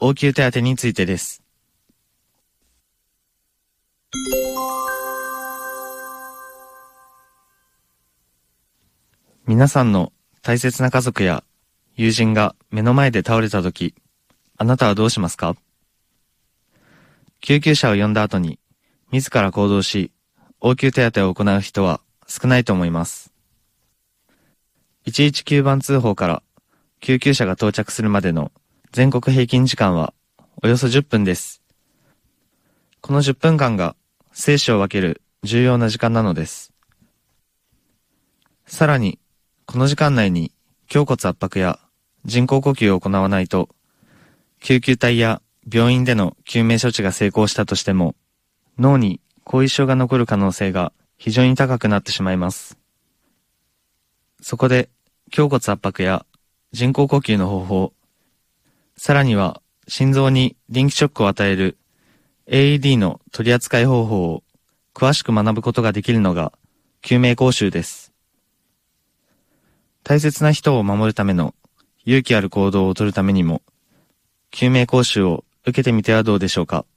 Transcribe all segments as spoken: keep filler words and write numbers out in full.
応急手当についてです。皆さんの大切な家族や友人が目の前で倒れたとき、あなたはどうしますか？救急車を呼んだ後に自ら行動し、応急手当を行う人は少ないと思います。いちいちきゅうばん通報から救急車が到着するまでの全国平均時間はおよそじゅっぷんです。このじゅっぷんかんが生死を分ける重要な時間なのです。さらに、この時間内に胸骨圧迫や人工呼吸を行わないと、救急隊や病院での救命処置が成功したとしても、脳に後遺症が残る可能性が非常に高くなってしまいます。そこで、胸骨圧迫や人工呼吸の方法、さらには心臓に電気ショックを与える エーイーディー の取り扱い方法を詳しく学ぶことができるのが救命講習です。大切な人を守るための勇気ある行動をとるためにも、救命講習を受けてみてはどうでしょうか。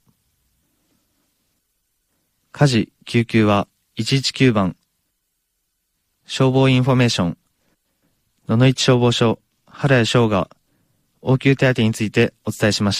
火事・救急はいちいちきゅうばん、消防インフォメーション、野々市消防署原谷翔が応急手当についてお伝えしました。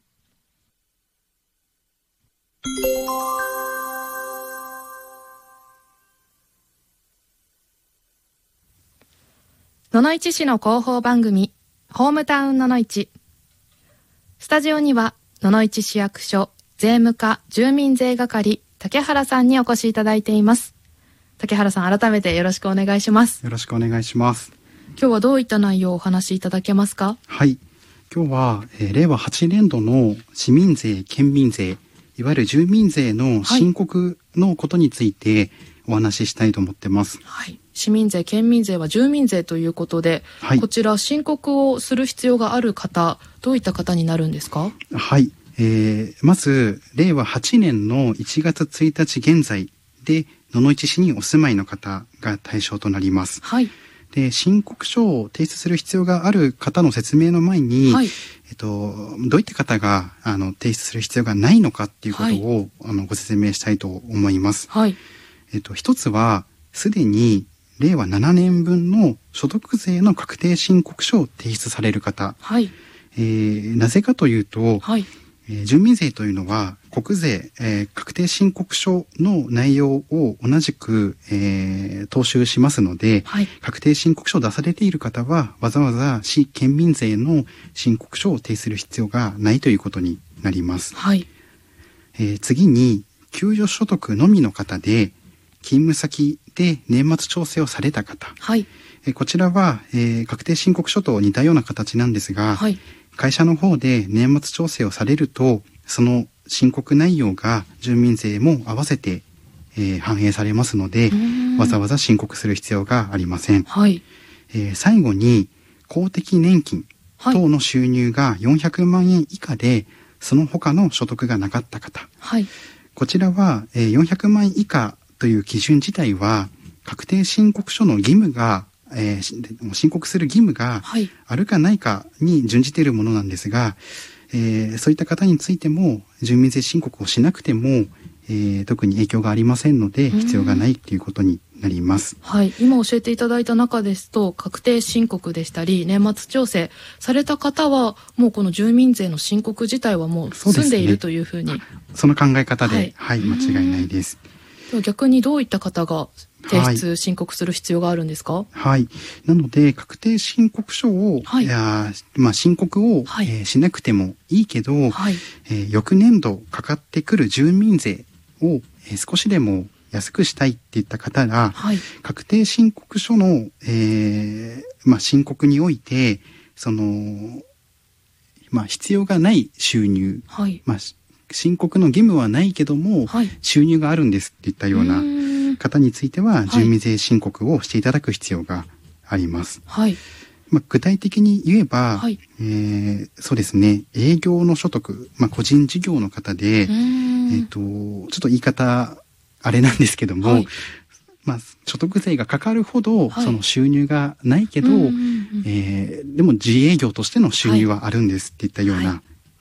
野々市市の広報番組、ホームタウン野々市。スタジオには野々市市役所税務課住民税係竹原さんにお越しいただいています。竹原さん、改めてよろしくお願いします。 よろしくお願いします。 今日はどういった内容をお話しいただけますか？ はい、今日は、えー、れいわはちねんどの市民税、県民税、いわゆる住民税の申告のことについてお話ししたいと思ってます。 はい、市民税、県民税は住民税ということで、はい、こちら申告をする必要がある方、どういった方になるんですか？ はい、えー、まずれいわはちねんのいちがつついたち現在で野々市市にお住まいの方が対象となります。 はい。 で、申告書を提出する必要がある方の説明の前に、はい、えっと、どういった方があの提出する必要がないのかっていうことを、はい、あのご説明したいと思います。 はい。 えっと、一つはすでにれいわななねんぶんの所得税の確定申告書を提出される方。 はい。 えー、なぜかというと、 はい、 えー、住民税というのは国税、えー、確定申告書の内容を同じく、えー、踏襲しますので、はい、確定申告書を出されている方はわざわざ市県民税の申告書を提出する必要がないということになります。 はい。 えー、次に給与所得のみの方で勤務先で年末調整をされた方、 はい、 えー、こちらは、えー、確定申告書と似たような形なんですが、はい、会社の方で年末調整をされるとその申告内容が住民税も合わせて、えー、反映されますのでわざわざ申告する必要がありません。 はい。 えー、最後に公的年金等の収入がよんひゃくまんえん以下でその他の所得がなかった方、 はい、 こちらは、えー、よんひゃくまんえん以下という基準自体は確定申告書の義務がえー、申告する義務があるかないかに準じているものなんですが、えー、そういった方についても住民税申告をしなくても、えー、特に影響がありませんので必要がないということになります。 はい、今教えていただいた中ですと確定申告でしたり年末調整された方はもうこの住民税の申告自体はもう済んでいるというふうに そ,、ね、 その考え方で、はいはい、間違いないです。 では逆にどういった方が提出申告する必要があるんですか？ はい、はい、なので確定申告書を、はい、いやまあ、申告を、はい、えー、しなくてもいいけど、はい、えー、翌年度かかってくる住民税を、えー、少しでも安くしたいっていった方が、はい、確定申告書の、えーまあ、申告においてその、まあ、必要がない収入、はい、まあ、申告の義務はないけども、はい、収入があるんですっていったような方については住民税申告をしていただく必要があります。 はい、 まあ、具体的に言えば、はい、えー、そうですね、営業の所得、まあ、個人事業の方で、えーと、ちょっと言い方あれなんですけども、はい、まあ、所得税がかかるほど、はい、その収入がないけど、えー、でも自営業としての収入はあるんですっていったような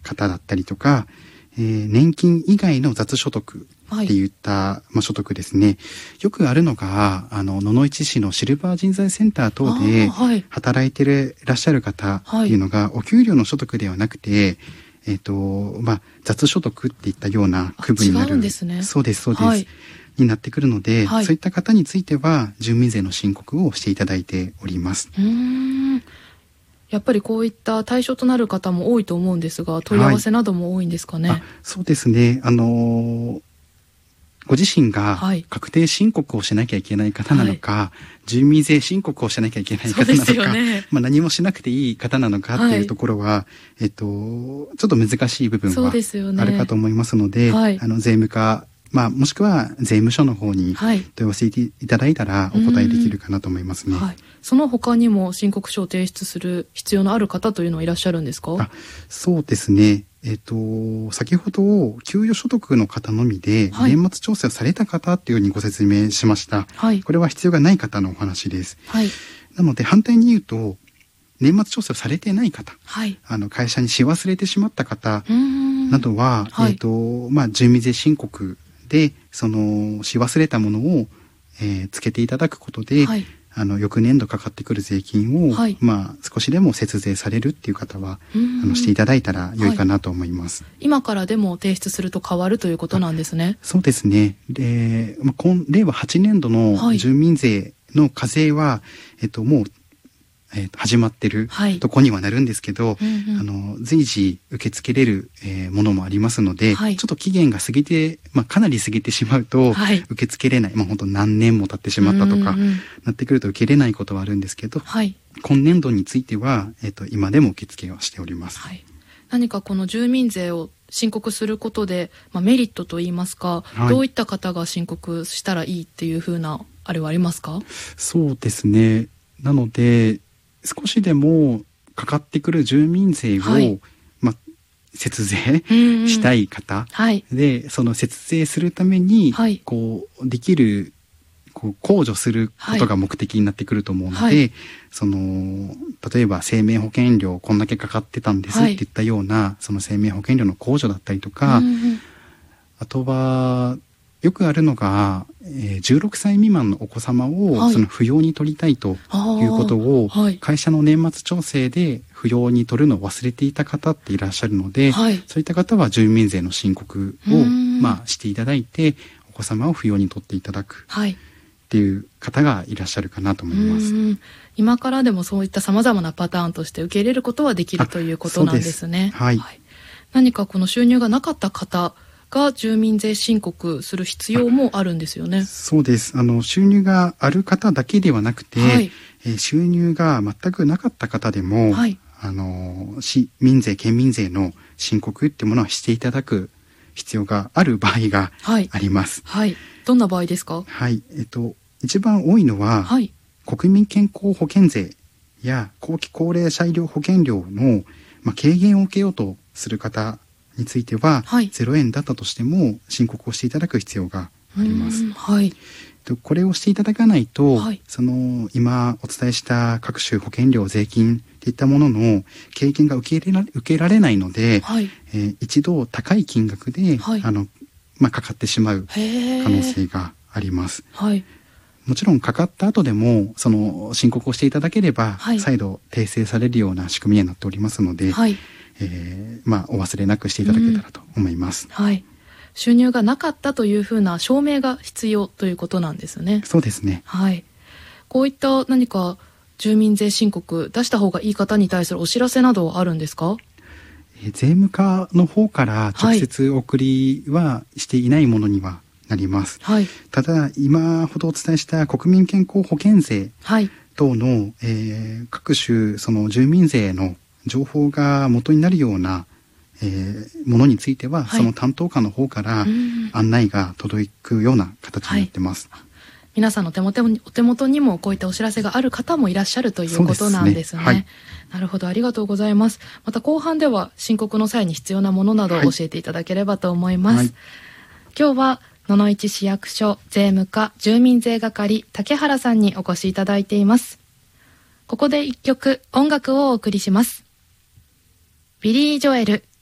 方だったりとか、えー、年金以外の雑所得っていった、はい、まあ、所得ですね。よくあるのが、あの、野々市市のシルバー人材センター等で働いてる、いらっしゃる方っていうのが、はい、お給料の所得ではなくて、えっと、まあ、雑所得っていったような区分になる。 違うんですね。 そうです、そうです。はい、になってくるので、はい、そういった方については、住民税の申告をしていただいております。 うーん。やっぱりこういった対象となる方も多いと思うんですが、問い合わせなども多いんですかね。 はい、そうですね。あのー、ご自身が確定申告をしなきゃいけない方なのか、はい、住民税申告をしなきゃいけない方なのか、ね、まあ何もしなくていい方なのかっていうところは、はい、えっと、ちょっと難しい部分はあるかと思いますので、でね、はい、あの税務課、まあ、もしくは税務署の方に問い合わせていただいたらお答えできるかなと思いますね。 はい、その他にも申告書を提出する必要のある方というのはいらっしゃるんですか？ あ、そうですね。えっと、先ほど給与所得の方のみで年末調整をされた方っていうふうにご説明しました。はい、これは必要がない方のお話です。はい、なので反対に言うと、年末調整をされてない方、はい、あの会社にし忘れてしまった方などは、はい、えっと、まあ、住民税申告でそのし忘れたものを、えー、つけていただくことで、はい、あの翌年度かかってくる税金を、はい、まあ、少しでも節税されるっていう方はあのしていただいたら良いかなと思います。 はい、今からでも提出すると変わるということなんですね。 そうですね。で、まあ、今令和はちねんどの住民税の課税は、はい、えっともうえー、始まってるとこにはなるんですけど、はい、うんうん、あの随時受け付けれる、えー、ものもありますので、はい、ちょっと期限が過ぎて、まあ、かなり過ぎてしまうと、はい、受け付けれない、まあ、本当何年も経ってしまったとか、うんうん、なってくると受けれないことはあるんですけど、はい、今年度については、えーと、今でも受付をしております。はい、 何かこの住民税を申告することで、まあ、メリットといいますか、はい、どういった方が申告したらいいっていうふうなあれはありますか？ そうですね。なので少しでもかかってくる住民税を、はい、まあ、節税したい方、うんうん、はい、でその節税するために、はい、こうできるこう控除することが目的になってくると思うので、はい、その例えば生命保険料こんだけかかってたんですっていったような、はい、その生命保険料の控除だったりとか、うんうん、あとはよくあるのが、えー、じゅうろくさい未満のお子様を、はい、その扶養に取りたいということを、はい、会社の年末調整で扶養に取るのを忘れていた方っていらっしゃるので、はい、そういった方は住民税の申告を、まあ、していただいてお子様を扶養に取っていただくっていう方がいらっしゃるかなと思います。 うん、今からでもそういった様々なパターンとして受け入れることはできるということなんですね。はい、はい、何かこの収入がなかった方が住民税申告する必要もあるんですよね。 そうです。あの収入がある方だけではなくて、はい、えー、収入が全くなかった方でも、はい、あの市民税県民税の申告っていうものはしていただく必要がある場合があります。 はい。はい、どんな場合ですか？ はい。えっと一番多いのは、はい、国民健康保険税や後期高齢者医療保険料の、まあ、軽減を受けようとする方については、はい、ゼロえんだったとしても申告をしていただく必要があります。はい、これをしていただかないと、はい、その今お伝えした各種保険料税金といったものの軽減が受け入れられ、受けられないので、はい、えー、一度高い金額で、はい、あのまあ、かかってしまう可能性があります。はい、もちろんかかった後でもその申告をしていただければ、はい、再度訂正されるような仕組みになっておりますので、はい、えー、まあお忘れなくしていただけたらと思います。うん、はい。 収入がなかったというふうな証明が必要ということなんですね。 そうですね。 はい。こういった何か住民税申告出した方がいい方に対するお知らせなどあるんですか？ えー、税務課の方から直接送りはしていないものにはなります。はい。ただ今ほどお伝えした国民健康保険税等の、はい、えー、各種その住民税の情報が元になるような、えー、ものについては、はい、その担当課の方から案内が届くような形になってます。はい、 皆さんの手元にお手元にもこういったお知らせがある方もいらっしゃるということなんですね。はい、なるほど、ありがとうございます。また後半では申告の際に必要なものなどを教えていただければと思います。はい、今日は野々市市役所税務課住民税係竹原さんにお越しいただいています。ここで一曲音楽をお送りします。ビリー・ジョエル